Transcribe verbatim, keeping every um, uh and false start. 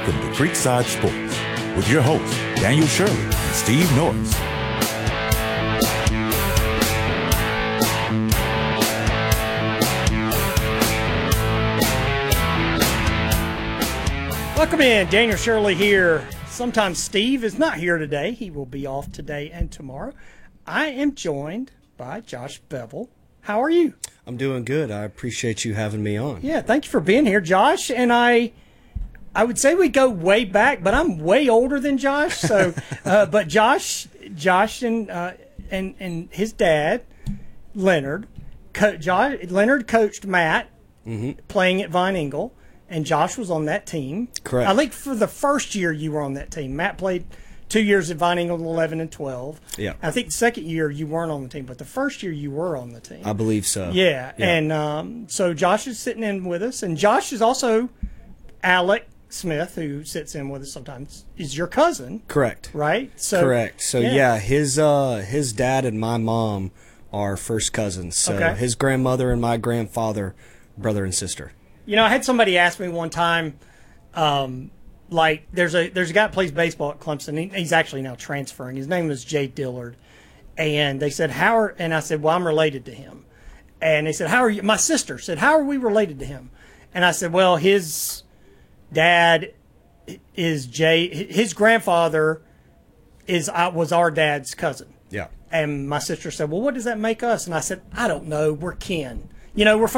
Welcome to Creekside Sports with your hosts, Daniel Shirley and Steve Norris. Welcome in. Daniel Shirley here. Sometimes Steve is not here today. He will be off today and tomorrow. I am joined by Josh Bevel. How are you? I'm doing good. I appreciate you having me on. Yeah, thank you for being here, Josh. And I I would say we go way back, but I'm way older than Josh. So, uh, but Josh, Josh and uh, and and his dad, Leonard, co- Josh, Leonard coached Matt Mm-hmm. playing at Vine Ingle, and Josh was on that team. Correct. I think for the first year you were on that team. Matt played two years at Vine Ingle, eleven and twelve. Yeah. I think the second year you weren't on the team, but the first year you were on the team. I believe so. Yeah, Yeah. and um, so Josh is sitting in with us, and Josh is also Alec Smith, who sits in with us sometimes, is your cousin, Correct. right? So Correct. So yeah, his uh his dad and my mom are first cousins. So Okay. his grandmother and my grandfather, brother and sister. You know, I had somebody ask me one time, um, like there's a there's a guy that plays baseball at Clemson. He, he's actually now transferring. His name is Jay Dillard, and they said how are and I said, well, I'm related to him, and they said, how are you? My sister said, how are we related to him? And I said, well, his dad is Jay. His grandfather is uh, was our dad's cousin. Yeah. And my sister said, well, what does that make us? And I said, I don't know. We're kin. You know, we're from